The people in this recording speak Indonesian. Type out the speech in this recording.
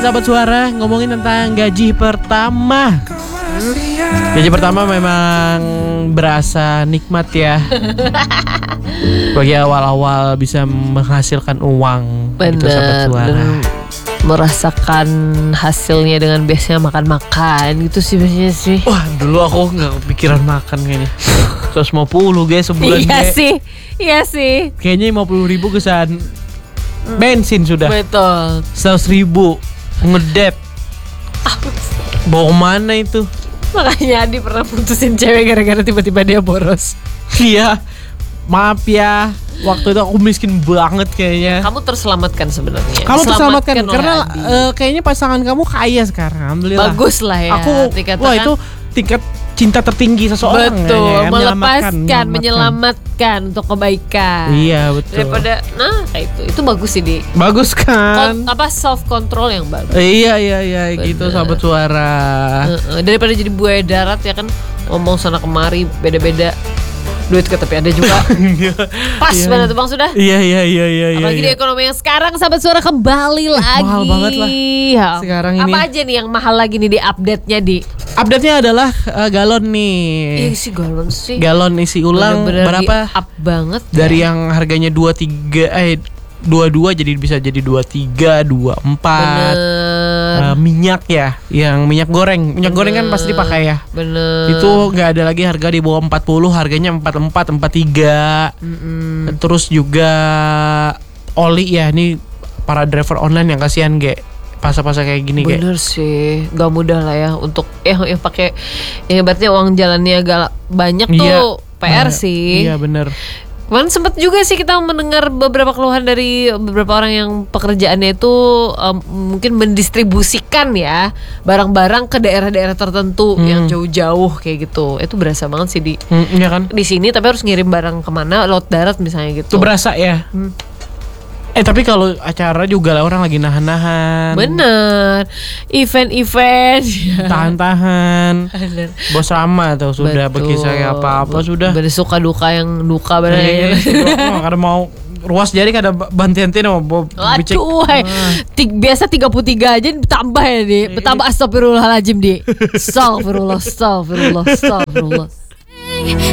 sahabat suara, ngomongin tentang gaji pertama. Gaji pertama memang berasa nikmat ya. Bagi awal-awal bisa menghasilkan uang. Gitu, sahabat suara. Merasakan hasilnya dengan biasanya makan-makan gitu sih biasanya sih. Wah, dulu aku gak kepikiran makan kayaknya. 150 guys sebulan. Iya sih. Kayaknya 50.000 kesan bensin sudah. Betul. 100.000 ngedep. Bawa kemana itu? Makanya Adi pernah putusin cewek gara-gara tiba-tiba dia boros. Iya. Maaf ya, waktu itu aku miskin banget kayaknya. Kamu terselamatkan sebenarnya. Kamu terselamatkan oleh karena Adi. kayaknya pasangan kamu kaya sekarang. Alhamdulillah. Bagus lah ya. Wah itu tingkat cinta tertinggi seseorang. Betul, kayaknya, menyelamatkan untuk kebaikan. Iya betul. Daripada kayak itu bagus sih Di. Bagus kan? Self control yang bagus. Iya gitu sahabat suara. Daripada jadi buaya darat ya kan, ngomong sana kemari beda-beda. Duit ke tapi ada juga. Pas banget tuh Bang sudah. Iya. Apalagi di ekonomi yang sekarang sahabat suara kembali lagi. Mahal banget lah. Sekarang ini. Apa aja nih yang mahal lagi nih di update-nya Di? Update-nya adalah galon nih. Iya sih galon sih. Galon isi ulang bener-bener berapa? Up banget. Dari yang harganya 22 jadi bisa jadi 23, 24. Minyak ya, yang minyak goreng. Minyak goreng kan pasti dipakai ya. Bener. Itu nggak ada lagi harga di bawah 40, harganya 44, 43. Terus juga oli ya, ini para driver online yang kasihan pasar-pasar kayak gini Bener sih, gak mudah lah ya untuk yang pakai yang hebatnya uang jalannya agak banyak tuh PR sih. Iya bener. Kemarin sempat juga sih kita mendengar beberapa keluhan dari beberapa orang yang pekerjaannya itu mungkin mendistribusikan ya barang-barang ke daerah-daerah tertentu yang jauh-jauh kayak gitu. Itu berasa banget sih iya kan? Di sini tapi harus ngirim barang kemana, laut darat misalnya gitu. Itu berasa ya. Tapi kalau acara juga lah orang lagi nahan-nahan. Bener. Event-event tahan-tahan. Bos Rama tuh sudah berkisah apa-apa sudah. Bersuka duka yang duka bener. Karena mau ruas jadi kada bantian-tian mau bicek. Biasa 33 aja ditambah ya Di. Bertambah astagfirullahaladzim Di. Astagfirullah.